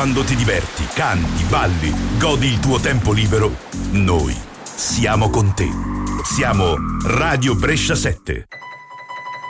quando ti diverti, canti, balli, godi il tuo tempo libero, noi siamo con te. Siamo Radio Brescia 7.